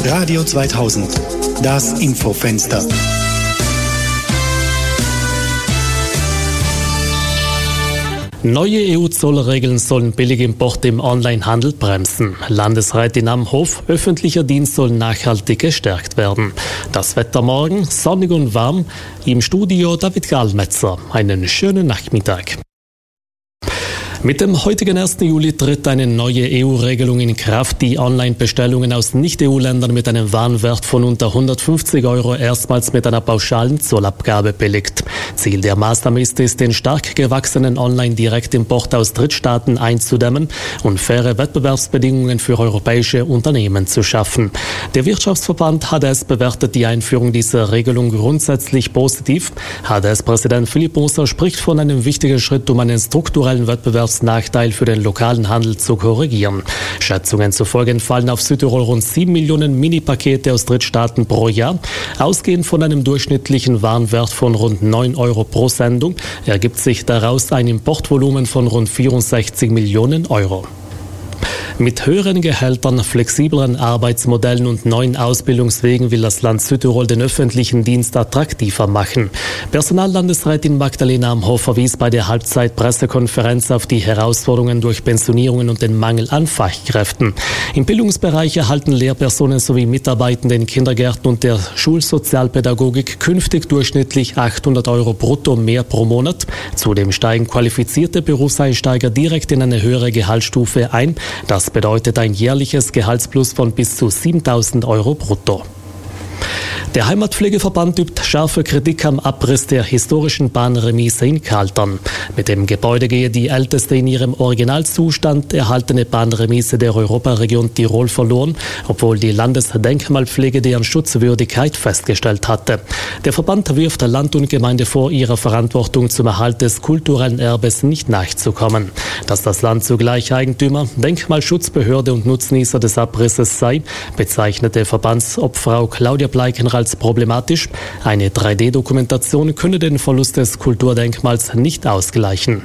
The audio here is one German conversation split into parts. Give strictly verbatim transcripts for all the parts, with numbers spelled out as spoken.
Radio zweitausend, das Infofenster. Neue E U-Zollregeln sollen billige Importe im Onlinehandel bremsen. Landesrätin am Hof, öffentlicher Dienst soll nachhaltig gestärkt werden. Das Wetter morgen, sonnig und warm. Im Studio David Gallmetzer. Einen schönen Nachmittag. Mit dem heutigen ersten Juli tritt eine neue E U-Regelung in Kraft, die Online-Bestellungen aus Nicht-E U-Ländern mit einem Warenwert von unter hundertfünfzig Euro erstmals mit einer pauschalen Zollabgabe billigt. Ziel der Maßnahme ist es, den stark gewachsenen Online-Direktimport aus Drittstaaten einzudämmen und faire Wettbewerbsbedingungen für europäische Unternehmen zu schaffen. Der Wirtschaftsverband H D S bewertet die Einführung dieser Regelung grundsätzlich positiv. H D S-Präsident Philipp Moser spricht von einem wichtigen Schritt, um einen strukturellen Wettbewerb Nachteil für den lokalen Handel zu korrigieren. Schätzungen zufolge entfallen auf Südtirol rund sieben Millionen Mini-Pakete aus Drittstaaten pro Jahr. Ausgehend von einem durchschnittlichen Warenwert von rund neun Euro pro Sendung ergibt sich daraus ein Importvolumen von rund vierundsechzig Millionen Euro. Mit höheren Gehältern, flexibleren Arbeitsmodellen und neuen Ausbildungswegen will das Land Südtirol den öffentlichen Dienst attraktiver machen. Personallandesrätin Magdalena Amhoff verwies bei der Halbzeit-Pressekonferenz auf die Herausforderungen durch Pensionierungen und den Mangel an Fachkräften. Im Bildungsbereich erhalten Lehrpersonen sowie Mitarbeitende in Kindergärten und der Schulsozialpädagogik künftig durchschnittlich achthundert Euro brutto mehr pro Monat. Zudem steigen qualifizierte Berufseinsteiger direkt in eine höhere Gehaltsstufe ein. Das bedeutet ein jährliches Gehaltsplus von bis zu siebentausend Euro brutto. Der Heimatpflegeverband übt scharfe Kritik am Abriss der historischen Bahnremise in Kaltern. Mit dem Gebäude gehe die älteste in ihrem Originalzustand erhaltene Bahnremise der Europaregion Tirol verloren, obwohl die Landesdenkmalpflege deren Schutzwürdigkeit festgestellt hatte. Der Verband wirft Land und Gemeinde vor, ihrer Verantwortung zum Erhalt des kulturellen Erbes nicht nachzukommen. Dass das Land zugleich Eigentümer, Denkmalschutzbehörde und Nutznießer des Abrisses sei, bezeichnete Verbandsobfrau Claudia Bleiken als problematisch. Eine drei D Dokumentation könne den Verlust des Kulturdenkmals nicht ausgleichen.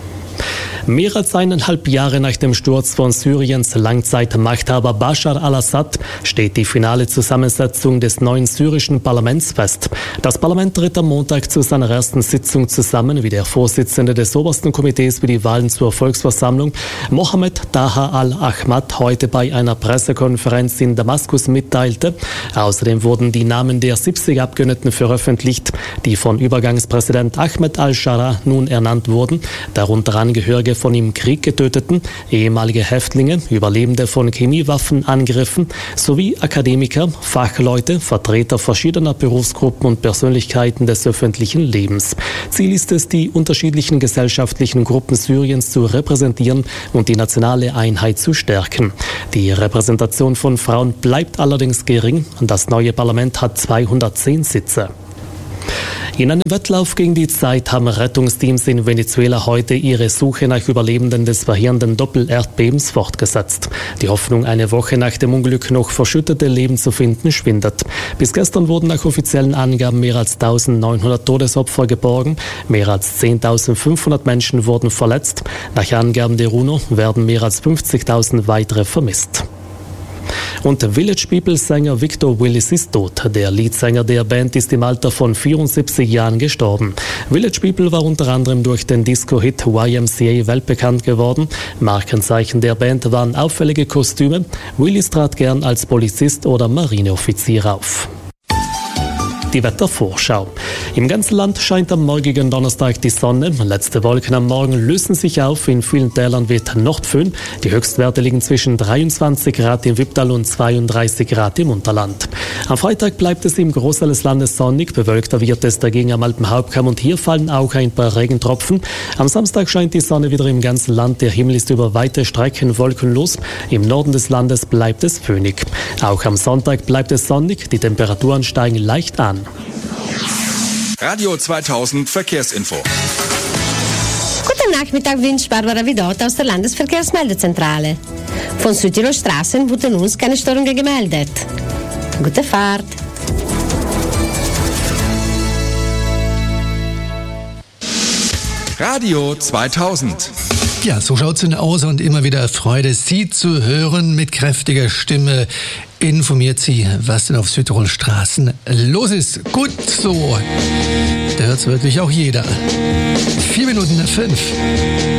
Mehr als eineinhalb Jahre nach dem Sturz von Syriens Langzeitmachthaber Bashar al-Assad steht die finale Zusammensetzung des neuen syrischen Parlaments fest. Das Parlament tritt am Montag zu seiner ersten Sitzung zusammen, wie der Vorsitzende des obersten Komitees für die Wahlen zur Volksversammlung, Mohammed Taha al-Ahmad, heute bei einer Pressekonferenz in Damaskus mitteilte. Außerdem wurden die Namen der siebzig Abgeordneten veröffentlicht, die von Übergangspräsident Ahmed al-Shara nun ernannt wurden, darunter Angehörige von im Krieg getöteten, ehemalige Häftlinge, Überlebende von Chemiewaffenangriffen sowie Akademiker, Fachleute, Vertreter verschiedener Berufsgruppen und Persönlichkeiten des öffentlichen Lebens. Ziel ist es, die unterschiedlichen gesellschaftlichen Gruppen Syriens zu repräsentieren und die nationale Einheit zu stärken. Die Repräsentation von Frauen bleibt allerdings gering. Das neue Parlament hat zweihundertzehn Sitze. In einem Wettlauf gegen die Zeit haben Rettungsteams in Venezuela heute ihre Suche nach Überlebenden des verheerenden Doppel-Erdbebens fortgesetzt. Die Hoffnung, eine Woche nach dem Unglück noch verschüttete Leben zu finden, schwindet. Bis gestern wurden nach offiziellen Angaben mehr als eintausendneunhundert Todesopfer geborgen. Mehr als zehntausendfünfhundert Menschen wurden verletzt. Nach Angaben der UNO werden mehr als fünfzigtausend weitere vermisst. Und Village People-Sänger Victor Willis ist tot. Der Leadsänger der Band ist im Alter von vierundsiebzig Jahren gestorben. Village People war unter anderem durch den Disco-Hit Y M C A weltbekannt geworden. Markenzeichen der Band waren auffällige Kostüme. Willis trat gern als Polizist oder Marineoffizier auf. Die Wettervorschau. Im ganzen Land scheint am morgigen Donnerstag die Sonne. Letzte Wolken am Morgen lösen sich auf. In vielen Tälern weht Nordföhn. Die Höchstwerte liegen zwischen dreiundzwanzig Grad im Wipptal und zweiunddreißig Grad im Unterland. Am Freitag bleibt es im Großteil des Landes sonnig. Bewölkter wird es dagegen am Alpenhauptkamm und hier fallen auch ein paar Regentropfen. Am Samstag scheint die Sonne wieder im ganzen Land. Der Himmel ist über weite Strecken wolkenlos. Im Norden des Landes bleibt es föhnig. Auch am Sonntag bleibt es sonnig. Die Temperaturen steigen leicht an. Radio zweitausend Verkehrsinfo. Guten Nachmittag, wünscht Barbara Vidot aus der Landesverkehrsmeldezentrale. Von Südtirol Straßen wurden uns keine Störungen gemeldet. Gute Fahrt. Radio zweitausend. Ja, so schaut's denn aus und immer wieder Freude, Sie zu hören. Mit kräftiger Stimme informiert sie, was denn auf Südtirol Straßen los ist. Gut so. Da hört's wirklich auch jeder. Vier Minuten nach fünf.